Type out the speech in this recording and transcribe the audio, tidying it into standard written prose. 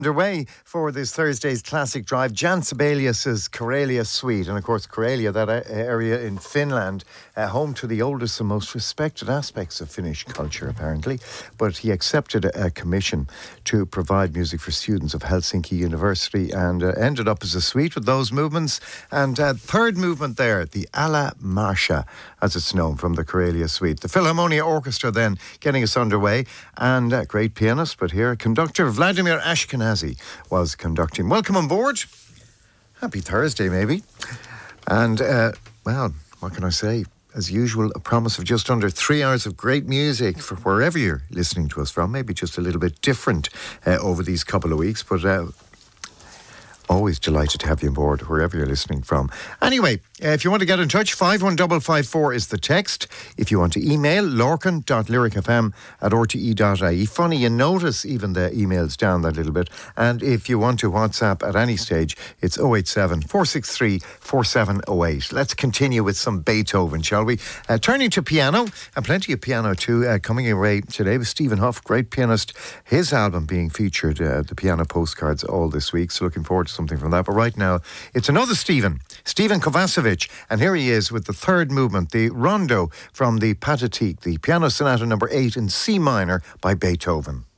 Underway for this Thursday's Classic Drive, Jan Sibelius's Karelia Suite. And of course, Karelia, that area in Finland, home to the oldest and most respected aspects of Finnish culture, apparently. But he accepted a commission to provide music for students of Helsinki University and ended up as a suite with those movements. And third movement there, the Alla Marsha, as it's known, from the Karelia Suite. The Philharmonia Orchestra then getting us underway. And great pianist, but here, conductor Vladimir Ashkenazi was conducting. Welcome on board. Happy Thursday, maybe. And, well, what can I say? As usual, a promise of just under 3 hours of great music for wherever you're listening to us from. Maybe just a little bit different over these couple of weeks, but always delighted to have you on board wherever you're listening from. Anyway, if you want to get in touch, 51554 is the text. If you want to email, lorcan.lyricfm@rte.ie. Funny, you notice even the emails down that little bit. And if you want to WhatsApp at any stage, it's 087 463 4708. Let's continue with some Beethoven, shall we? Turning to piano, and plenty of piano too, coming your way today with Stephen Huff, great pianist. His album being featured, the piano postcards all this week. So looking forward to something from that. But right now, it's another Stephen Kovacevic, and here he is with the third movement, the Rondo from the Pathetique, the Piano Sonata number 8 in C minor by Beethoven.